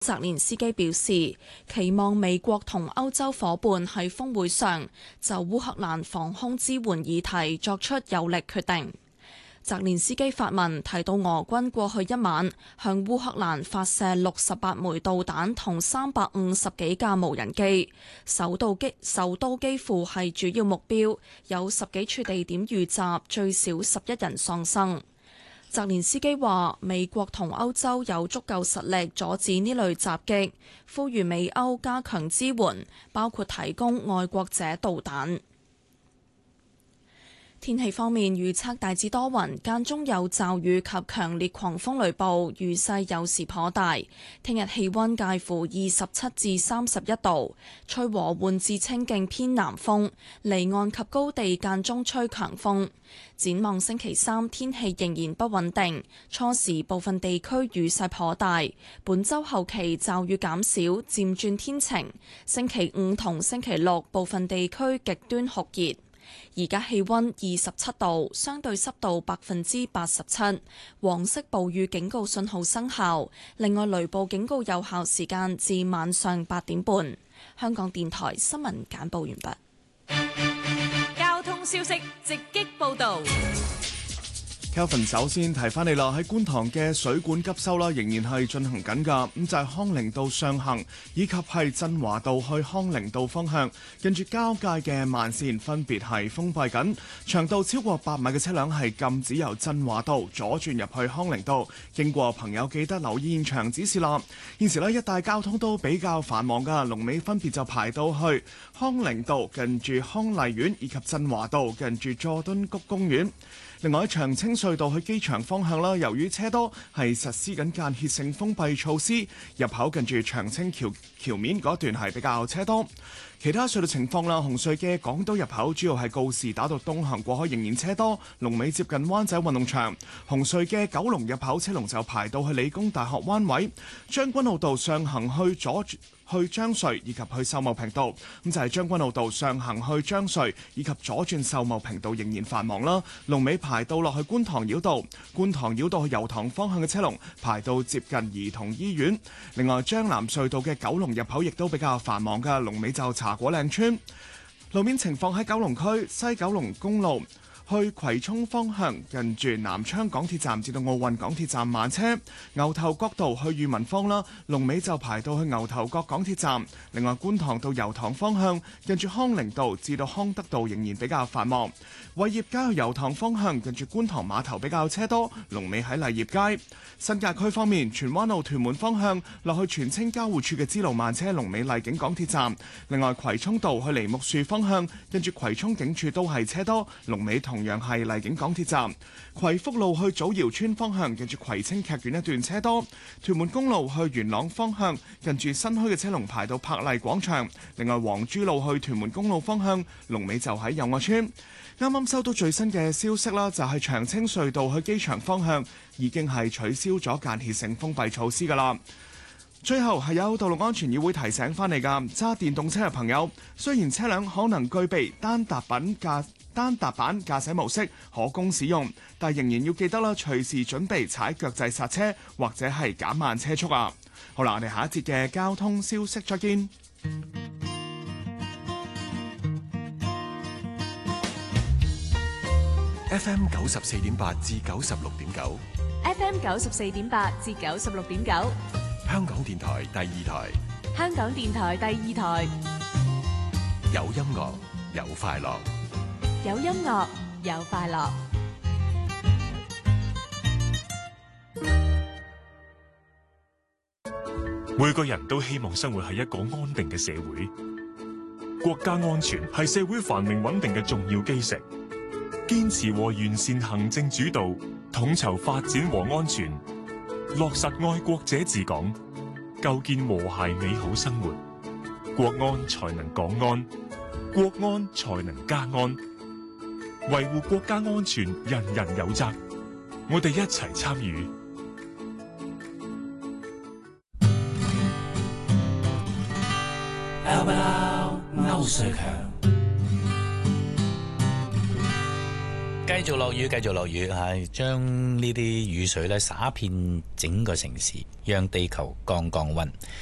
澤連斯基表示，期望美國同歐洲夥伴喺峰會上就烏克蘭防空支援議題作出有力決定。澤連斯基發文提到，俄軍過去一晚向烏克蘭發射68枚導彈同350幾架無人機，首都基輔係主要目標，有10幾處地點遇襲，最少11人喪生。澤連斯基話：美國同歐洲有足夠實力阻止呢類襲擊，呼籲美歐加強支援，包括提供愛國者導彈。天氣方面，預測大致多雲，間中有驟雨及強烈狂風雷暴，雨勢有時頗大。聽日氣溫介乎27至31度，吹和緩至清勁偏南風，離岸及高地間中吹強風。展望星期三，天氣仍然不穩定，初時部分地區雨勢頗大。本週後期驟雨減少，漸轉天晴。星期五同星期六部分地區極端酷熱。而家氣溫27度，相對濕度87%，黃色暴雨警告信號生效。另外，雷暴警告有效時間至晚上8點半。香港電台新聞簡報完畢。 交通消息直擊報道。 Kelvin 首先提翻你啦，喺觀塘嘅水管急修啦，仍然係進行緊㗎。咁就係康寧道上行以及係振華道去康寧道方向，近住交界嘅慢線分別係封閉緊，長度超過8米嘅車輛係禁止由振華道左轉入去康寧道。經過朋友記得留意現場指示啦。現時呢，一帶交通都比較繁忙㗎，龍尾分別就排到去康寧道近住康麗苑以及振華道近住佐敦谷公園。另外喺長青隧道去機場方向啦，由於車多，係實施緊間歇性封閉措施，入口近住長青橋面嗰段係比較車多。其他隧道情況啦，紅隧嘅港島入口主要係告士打道東行過海仍然車多，龍尾接近灣仔運動場。紅隧嘅九龍入口車龍就排到去理工大學灣位，將軍澳道上行去將隧以及去秀茂坪道，咁就係將軍澳道上行去將隧以及左轉秀茂坪道仍然繁忙啦，龍尾排到落去觀塘繞道，觀塘繞道去油塘方向嘅車龍排到接近兒童醫院。另外將南隧道嘅九龍入口亦都比較繁忙嘅，龍尾就茶果嶺村。路面情況喺九龍區西九龍公路去葵涌方向，近住南昌港鐵站至到奧運港鐵站慢車；牛頭角道去裕民坊啦，龍尾就排到去牛頭角港鐵站。另外觀塘到油塘方向，近住康寧道至到康德道仍然比較繁忙。偉業街去油塘方向，近住觀塘碼頭比較車多，龍尾喺麗業街。新界區方面，荃灣路屯門方向落去荃青交匯處嘅支路慢車，龍尾麗景港鐵站。另外葵涌道去梨木樹方向，近住葵涌警署都係車多，龍尾同樣係麗景港鐵站。葵福路去祖堯村方向，近住葵青劇院一段車多。屯門公路去元朗方向，近住新墟嘅車龍排到柏麗廣場。另外黃珠路去屯門公路方向，龍尾就喺友愛村。啱啱收到最新嘅消息啦，就係長青隧道去機場方向已經係取消咗間歇性封閉措施㗎啦。最後係有道路安全議會提醒翻嚟㗎，揸電動車嘅朋友，雖然車輛可能具備單踏板駕駛模式可供使用，但仍然要記得啦，隨時準備踩腳掣剎車或者係減慢車速啊！好啦，我哋下一節嘅交通消息再見。 FM 94.8至96.9 FM 94.8至96.9， 香港電台第二台， 香港電台第二台， 有音樂有快樂， 有音樂有快樂。 每個人都希望生活喺一個安定嘅社會，國家安全係社會繁榮穩定嘅重要基石。堅持和完善行政主導，統籌發展和安全，落實愛國者治港，構建和諧美好生活，國安才能港安，國安才能家安。維護國家安全，人人有責，我哋一齊參與。 歐瑞強繼續落雨，繼續落雨，係將呢啲雨水咧灑遍整個城市，讓地球降溫。